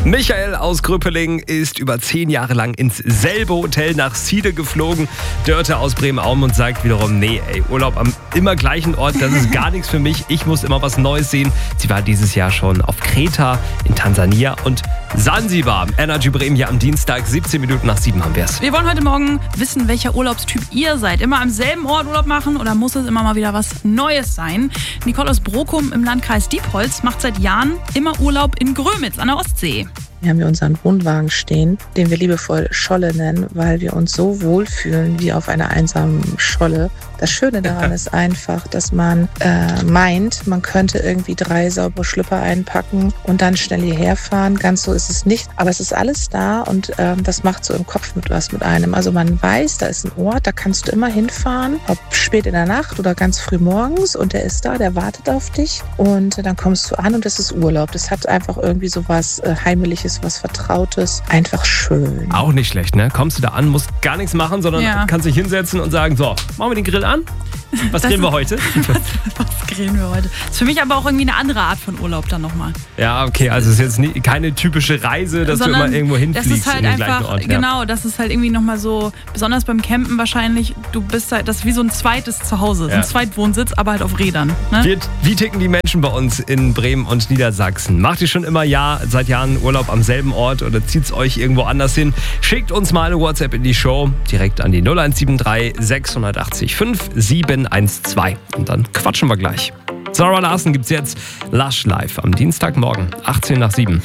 Michael aus Gröpeling ist über 10 Jahre lang ins selbe Hotel nach Siede geflogen. Dörte aus Bremen-Aum und sagt wiederum, nee, Urlaub am immer gleichen Ort, das ist gar nichts für mich. Ich muss immer was Neues sehen. Sie war dieses Jahr schon auf Kreta, in Tansania und Sansibar. Energy Bremen hier am Dienstag, 17 Minuten nach 7 haben wir es. Wir wollen heute Morgen wissen, welcher Urlaubstyp ihr seid. Immer am selben Ort Urlaub machen oder muss es immer mal wieder was Neues sein? Nicole aus Brokum im Landkreis Diepholz macht seit Jahren immer Urlaub in Grömitz an der Ostsee. Wir haben hier unseren Wohnwagen stehen, den wir liebevoll Scholle nennen, weil wir uns so wohlfühlen wie auf einer einsamen Scholle. Das Schöne daran ist einfach, dass man meint, man könnte irgendwie 3 saubere Schlüpper einpacken und dann schnell hierher fahren. Ganz so ist es nicht, aber es ist alles da und das macht so im Kopf was mit einem. Also man weiß, da ist ein Ort, da kannst du immer hinfahren, ob spät in der Nacht oder ganz früh morgens und der ist da, der wartet auf dich und dann kommst du an und das ist Urlaub. Das hat einfach irgendwie so was Heimeliges, was Vertrautes, einfach schön. Auch nicht schlecht, ne? Kommst du da an, musst gar nichts machen, sondern kannst dich hinsetzen und sagen, so, machen wir den Grill an? Was grillen wir heute? Was grillen wir heute? Das ist für mich aber auch irgendwie eine andere Art von Urlaub dann nochmal. Ja, okay, also es ist jetzt keine typische Reise, dass sondern du immer irgendwo hinfliegst, das ist halt in den einfach, gleichen Ort. Genau, das ist halt irgendwie nochmal so, besonders beim Campen wahrscheinlich, du bist halt, das ist wie so ein zweites Zuhause, so ein Zweitwohnsitz, aber halt auf Rädern. Ne? Wie ticken die Menschen bei uns in Bremen und Niedersachsen? Macht ihr schon immer seit Jahren Urlaub am selben Ort oder zieht's euch irgendwo anders hin? Schickt uns mal eine WhatsApp in die Show, direkt an die 0173 680 5712 und dann quatschen wir gleich. Sarah Larsen gibt's jetzt Lush live am Dienstagmorgen, 18 nach 7.